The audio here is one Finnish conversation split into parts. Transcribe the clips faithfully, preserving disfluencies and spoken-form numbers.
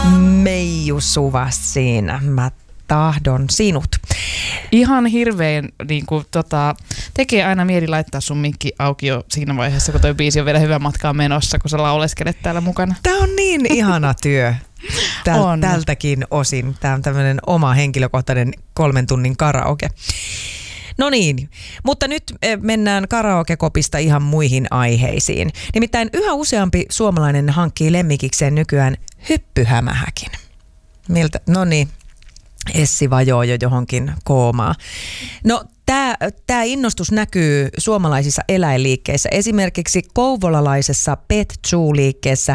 Meiju Suvas siinä. Mä tahdon sinut. Ihan hirveän niin kuin, tota, tekee aina mieli laittaa sun mikki auki jo siinä vaiheessa, kun toi biisi on vielä hyvä matkaa menossa, kun sä lauleskelet täällä mukana. Tää on niin ihana työ. Täl, on. Tältäkin osin. Tää on tämmönen oma henkilökohtainen kolmen tunnin karaoke. No niin, mutta nyt mennään karaokekopista ihan muihin aiheisiin. Nimittäin yhä useampi suomalainen hankkii lemmikikseen nykyään hyppyhämähäkin. Miltä? No niin, Essi vajoo jo johonkin koomaan. No tämä tää innostus näkyy suomalaisissa eläinliikkeissä. Esimerkiksi kouvolalaisessa Pet Zoo-liikkeessä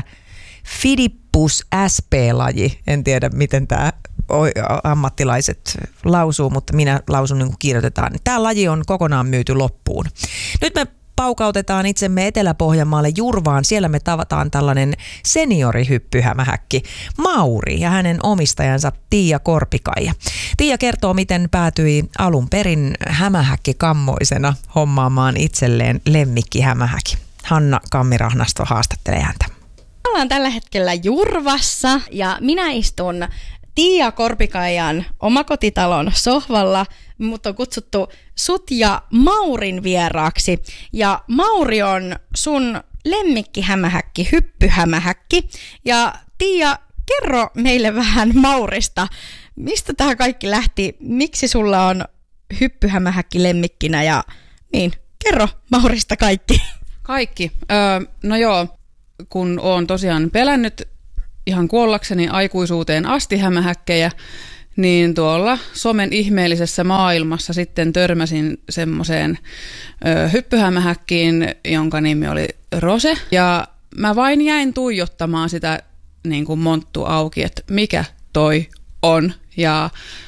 Fidippus S P-laji. En tiedä, miten tämä ammattilaiset lausuu, mutta minä lausun niin kuin kirjoitetaan. Tämä laji on kokonaan myyty loppuun. Nyt me paukautetaan itsemme Etelä-Pohjanmaalle Jurvaan. Siellä me tavataan tällainen seniorihyppyhämähäkki Mauri ja hänen omistajansa Tiia Korpikaija. Tiia kertoo, miten päätyi alun perin hämähäkkikammoisena hommaamaan itselleen lemmikkihämähäki. Hanna Kammirahnasto haastattelee häntä. Ollaan tällä hetkellä Jurvassa ja minä istun Tiia Korpikaijan omakotitalon sohvalla, mutta on kutsuttu sut ja Maurin vieraaksi. Ja Mauri on sun lemmikkihämähäkki, hyppyhämähäkki. Ja Tiia, kerro meille vähän Maurista. Mistä tämä kaikki lähti? Miksi sulla on hyppyhämähäkki lemmikkinä? Ja niin, kerro Maurista kaikki. Kaikki. Öö, no joo, kun oon tosiaan pelännyt ihan kuollakseni aikuisuuteen asti hämähäkkejä, niin tuolla somen ihmeellisessä maailmassa sitten törmäsin semmoiseen ö, hyppyhämähäkkiin, jonka nimi oli Rose. Ja mä vain jäin tuijottamaan sitä niin kuin monttu auki, että mikä toi on. Ja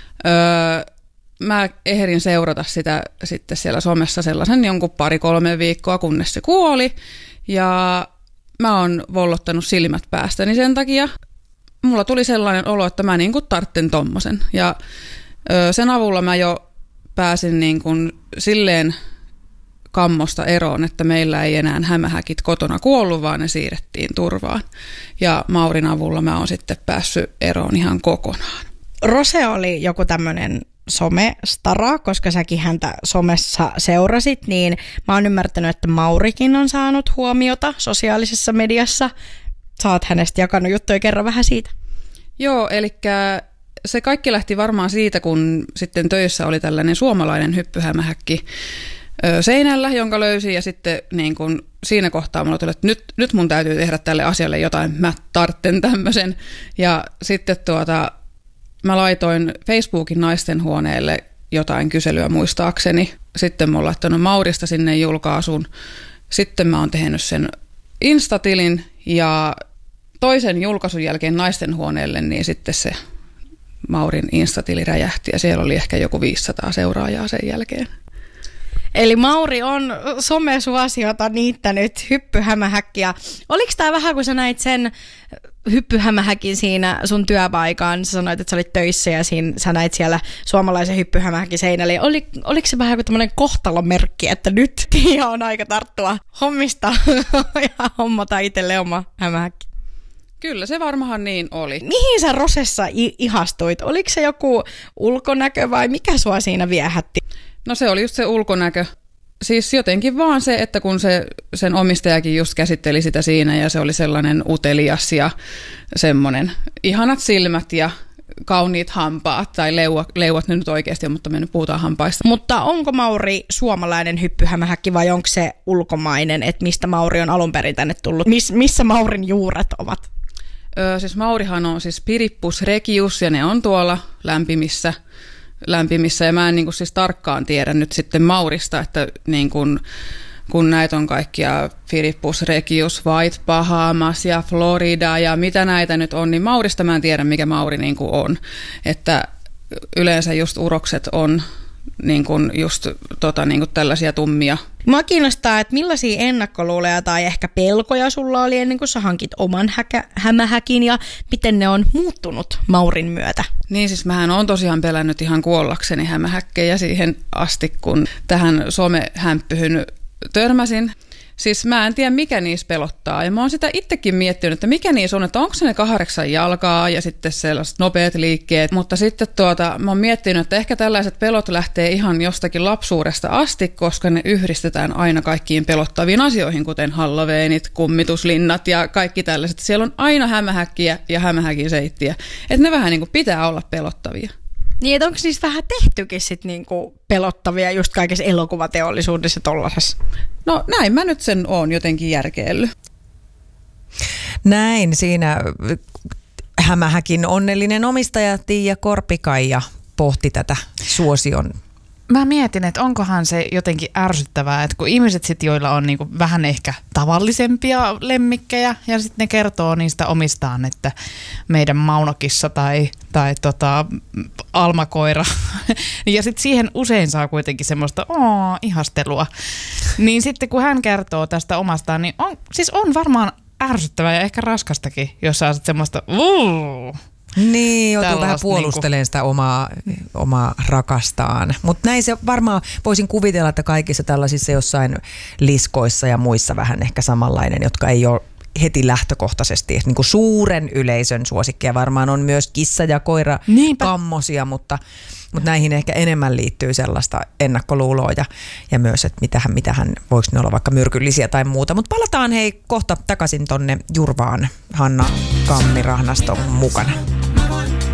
ö, mä ehdin seurata sitä sitten siellä somessa sellaisen jonkun pari-kolme viikkoa, kunnes se kuoli. Ja mä oon vollottanut silmät päästäni sen takia. Mulla tuli sellainen olo, että mä niin kuin tartten tommosen. Ja ö, sen avulla mä jo pääsin niin kuin silleen kammosta eroon, että meillä ei enää hämähäkit kotona kuollut, vaan ne siirrettiin turvaan. Ja Maurin avulla mä oon sitten päässyt eroon ihan kokonaan. Rose oli joku tämmöinen somestara, koska säkin häntä somessa seurasit, niin mä oon ymmärtänyt, että Maurikin on saanut huomiota sosiaalisessa mediassa. Sä oot hänestä jakanut juttuja, kerro vähän siitä. Joo, eli se kaikki lähti varmaan siitä, kun sitten töissä oli tällainen suomalainen hyppyhämähäkki seinällä, jonka löysin, ja sitten niin kun siinä kohtaa mulla tuli, että nyt, nyt mun täytyy tehdä tälle asialle jotain, mä tartten tämmöisen. Ja sitten tuota, mä laitoin Facebookin naistenhuoneelle jotain kyselyä muistaakseni. Sitten mä oon laittanut Maurista sinne julkaisuun. Sitten mä oon tehnyt sen Instatilin ja toisen julkaisun jälkeen naistenhuoneelle, niin sitten se Maurin Instatili räjähti ja siellä oli ehkä joku viisisataa seuraajaa sen jälkeen. Eli Mauri on somesuosiota niittänyt hyppyhämähäkkiä. Oliko tämä vähän, kun sä näit sen hyppyhämähäkin siinä sun työpaikaan, sä sanoit, että sä olit töissä ja siinä, sä näit siellä suomalaisen hyppyhämähäkin seinälle. Oli, oliko se vähän joku tämmöinen kohtalomerkki, että nyt Tiia on aika tarttua hommista ja hommata itselle oma hämähäkki? Kyllä, se varmaan niin oli. Mihin sä Rosessa i- ihastuit? Oliko se joku ulkonäkö vai mikä sua siinä viehätti? No se oli just se ulkonäkö. Siis jotenkin vaan se, että kun se, sen omistajakin just käsitteli sitä siinä ja se oli sellainen utelias ja semmoinen ihanat silmät ja kauniit hampaat tai leua, leuat nyt oikeasti, mutta me nyt puhutaan hampaista. Mutta onko Mauri suomalainen hyppyhämähäkki vai onko se ulkomainen, että mistä Mauri on alun perin tänne tullut? Mis, missä Maurin juuret ovat? Öö, siis Maurihan on siis Pirippus regius ja ne on tuolla lämpimissä lämpimissä ja mä en niin kuin siis tarkkaan tiedä nyt sitten Maurista, että niin kuin, kun näitä on kaikkia Philippus Regius, White Bahamas ja Florida ja mitä näitä nyt on, niin Maurista mä en tiedä, mikä Mauri niin kuin on. Että yleensä just urokset on niin kuin just tota, niin kuin tällaisia tummia. Mua kiinnostaa, että millaisia ennakkoluuleja tai ehkä pelkoja sulla oli ennen kuin sä hankit oman häkä, hämähäkin ja miten ne on muuttunut Maurin myötä? Niin siis mähän oon tosiaan pelännyt ihan kuollakseni hämähäkkejä siihen asti, kun tähän somehämpyhyn törmäsin. Siis mä en tiedä, mikä niissä pelottaa. Ja mä oon sitä itsekin miettinyt, että mikä niissä on, että onko se ne kahdeksan jalkaa ja sitten sellaiset nopeat liikkeet. Mutta sitten tuota, mä oon miettinyt, että ehkä tällaiset pelot lähtee ihan jostakin lapsuudesta asti, koska ne yhdistetään aina kaikkiin pelottaviin asioihin, kuten halloweenit, kummituslinnat ja kaikki tällaiset. Siellä on aina hämähäkkiä ja hämähäkin seittiä. Että ne vähän niin kuin pitää olla pelottavia. Niin, että onko siis vähän tehtykin sit niinku pelottavia just kaikessa elokuvateollisuudessa tollasessa? No näin mä nyt sen oon jotenkin järkeillyt. Näin siinä Hämähäkin onnellinen omistaja Tiia Korpikaija pohti tätä suosion. Mä mietin, että onkohan se jotenkin ärsyttävää, että kun ihmiset sit, joilla on niinku vähän ehkä tavallisempia lemmikkejä ja sitten ne kertoo niistä omistaan, että meidän Maunokissa tai, tai tota, Almakoira ja sitten siihen usein saa kuitenkin semmoista oo, ihastelua. Niin sitten kun hän kertoo tästä omastaan, niin on, siis on varmaan ärsyttävää ja ehkä raskastakin, jos saa semmoista uuu. Niin, joutuu vähän puolustelemaan niinku sitä omaa, omaa rakastaan. Mutta näin se varmaan voisin kuvitella, että kaikissa tällaisissa jossain liskoissa ja muissa vähän ehkä samanlainen, jotka ei ole heti lähtökohtaisesti niin kuin suuren yleisön suosikkeja. Varmaan on myös kissa ja koira Niinpä. kammosia, mutta, mutta näihin ehkä enemmän liittyy sellaista ennakkoluuloa ja, ja myös, että mitähän, mitähän voiko ne olla vaikka myrkyllisiä tai muuta. Mutta palataan hei kohta takaisin tonne Jurvaan Hanna Kammi Rahnaston mukana.